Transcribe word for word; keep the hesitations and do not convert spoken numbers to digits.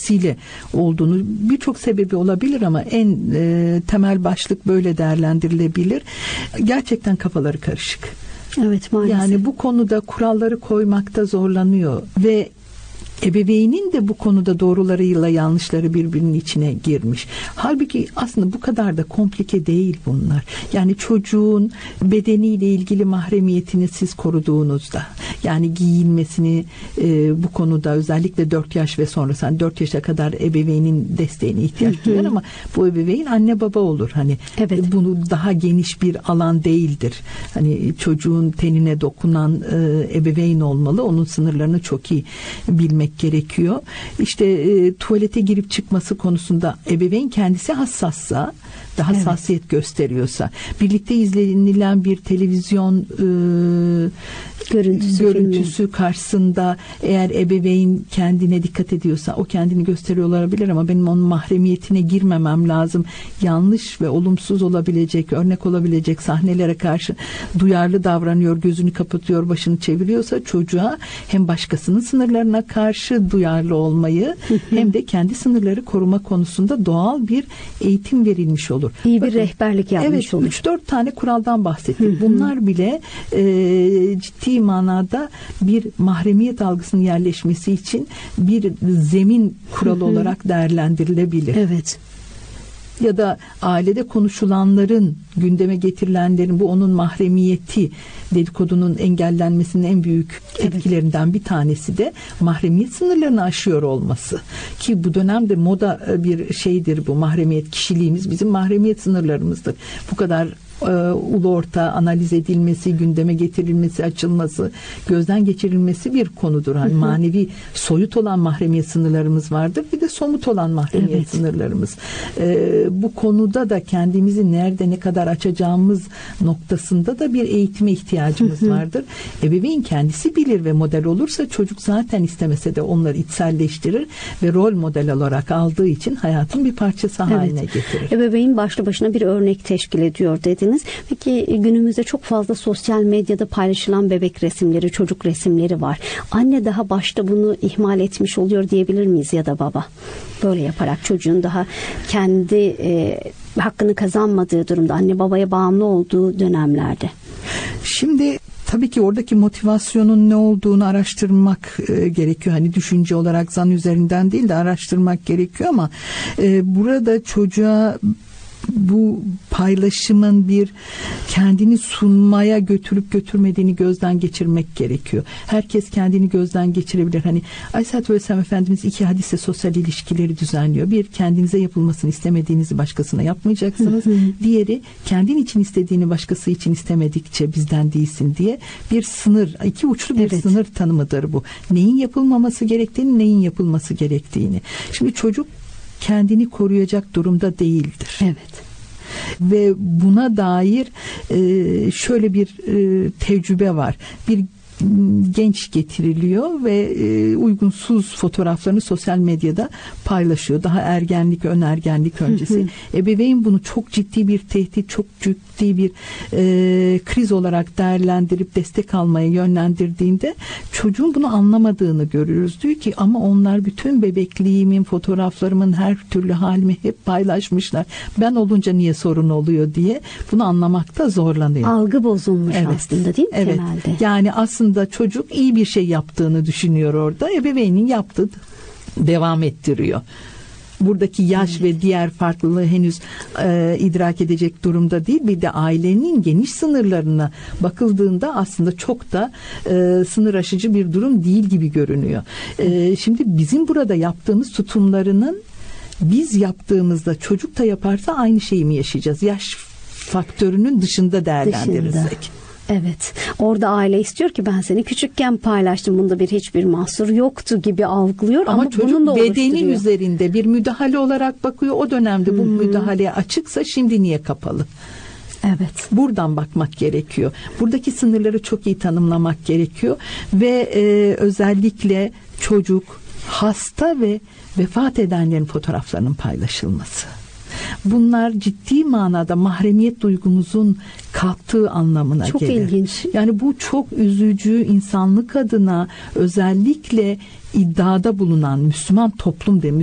vesile olduğunu, birçok sebebi olabilir ama en e, temel başlık böyle değerlendirilebilir. Gerçekten kafaları karışık. Evet, maalesef. Yani bu konuda kuralları koymakta zorlanıyor ve ebeveynin de bu konuda doğrularıyla yanlışları birbirinin içine girmiş. Halbuki aslında bu kadar da komplike değil bunlar. Yani çocuğun bedeniyle ilgili mahremiyetini siz koruduğunuzda, yani giyinmesini e, bu konuda özellikle dört yaş ve sonrası, hani dört yaşa kadar ebeveynin desteğine ihtiyaç duyar ama bu ebeveyn anne baba olur. Hani evet. bunu daha geniş bir alan değildir. Hani çocuğun tenine dokunan e, ebeveyn olmalı. Onun sınırlarını çok iyi bilmek gerekiyor. İşte e, tuvalete girip çıkması konusunda ebeveyn kendisi hassassa, daha evet. hassasiyet gösteriyorsa, birlikte izlenilen bir televizyon e, görüntüsü, görüntüsü karşısında eğer ebeveyn kendine dikkat ediyorsa, o kendini gösteriyor olabilir ama benim onun mahremiyetine girmemem lazım. Yanlış ve olumsuz olabilecek, örnek olabilecek sahnelere karşı duyarlı davranıyor, gözünü kapatıyor, başını çeviriyorsa çocuğa hem başkasının sınırlarına karşı duyarlı olmayı hem de kendi sınırları koruma konusunda doğal bir eğitim verilmiş olur. İyi bir Bakın, rehberlik yapmış evet, olur. üç dört tane kuraldan bahsettik. Bunlar bile e, ciddi manada bir mahremiyet algısının yerleşmesi için bir zemin kuralı olarak değerlendirilebilir. Evet. Ya da ailede konuşulanların, gündeme getirilenlerin, bu onun mahremiyeti dedikodunun engellenmesinin en büyük evet. etkilerinden bir tanesi de mahremiyet sınırlarını aşıyor olması. Ki bu dönemde moda bir şeydir bu, mahremiyet, kişiliğimiz bizim mahremiyet sınırlarımızdır. Bu kadar ulu orta analiz edilmesi, gündeme getirilmesi, açılması, gözden geçirilmesi bir konudur. Hani hı hı. manevi, soyut olan mahremiyet sınırlarımız vardır. Bir de somut olan mahremiyet evet. sınırlarımız. Ee, bu konuda da kendimizi nerede ne kadar açacağımız noktasında da bir eğitime ihtiyacımız hı hı. vardır. Ebeveyn kendisi bilir ve model olursa çocuk zaten istemese de onları içselleştirir ve rol model olarak aldığı için hayatın bir parçası evet. haline getirir. Ebeveyn başlı başına bir örnek teşkil ediyor dediniz. Peki günümüzde çok fazla sosyal medyada paylaşılan bebek resimleri, çocuk resimleri var. Anne daha başta bunu ihmal etmiş oluyor diyebilir miyiz ya da baba? Böyle yaparak çocuğun daha kendi e, hakkını kazanmadığı durumda, anne babaya bağımlı olduğu dönemlerde. Şimdi tabii ki oradaki motivasyonun ne olduğunu araştırmak e, gerekiyor. Hani düşünce olarak zan üzerinden değil de araştırmak gerekiyor ama e, burada çocuğa bu paylaşımın bir kendini sunmaya götürüp götürmediğini gözden geçirmek gerekiyor. Herkes kendini gözden geçirebilir. Hani Aleyhisselatü Vesselam Efendimiz iki hadise sosyal ilişkileri düzenliyor. Bir, kendinize yapılmasını istemediğinizi başkasına yapmayacaksınız. Hı hı. Diğeri, kendin için istediğini başkası için istemedikçe bizden değilsin diye bir sınır, iki uçlu bir evet. sınır tanımıdır bu. Neyin yapılmaması gerektiğini, neyin yapılması gerektiğini. Şimdi çocuk kendini koruyacak durumda değildir. Evet. Ve buna dair e, şöyle bir e, tecrübe var. Bir genç getiriliyor ve e, uygunsuz fotoğraflarını sosyal medyada paylaşıyor. Daha ergenlik, önergenlik öncesi. Hı hı. Ebeveyn bunu çok ciddi bir tehdit, çok ciddi bir e, kriz olarak değerlendirip destek almaya yönlendirdiğinde çocuğun bunu anlamadığını görüyoruz. Diyor ki ama onlar bütün bebekliğimin, fotoğraflarımın her türlü halimi hep paylaşmışlar. Ben olunca niye sorun oluyor diye bunu anlamakta zorlanıyor. Algı bozulmuş evet. aslında değil mi evet. temelde? Yani aslında da çocuk iyi bir şey yaptığını düşünüyor orada. Ebeveynin yaptığı devam ettiriyor. Buradaki yaş evet. ve diğer farklılığı henüz e, idrak edecek durumda değil. Bir de ailenin geniş sınırlarına bakıldığında aslında çok da e, sınır aşıcı bir durum değil gibi görünüyor. E, şimdi bizim burada yaptığımız tutumlarının biz yaptığımızda çocuk da yaparsa aynı şeyi mi yaşayacağız? Yaş faktörünün dışında değerlendirirsek. Dışında. Evet. Orada aile istiyor ki ben seni küçükken paylaştım. Bunda bir hiçbir mahsur yoktu gibi algılıyor ama, ama çocuk bunun da bedenin üzerinde bir müdahale olarak bakıyor. O dönemde Hı-hı. bu müdahaleye açıksa şimdi niye kapalı? Evet. Buradan bakmak gerekiyor. Buradaki sınırları çok iyi tanımlamak gerekiyor ve e, özellikle çocuk, hasta ve vefat edenlerin fotoğraflarının paylaşılması. Bunlar ciddi manada mahremiyet duygumuzun kalktığı anlamına çok gelir. Çok ilginç. Yani bu çok üzücü, insanlık adına özellikle iddiada bulunan Müslüman toplum de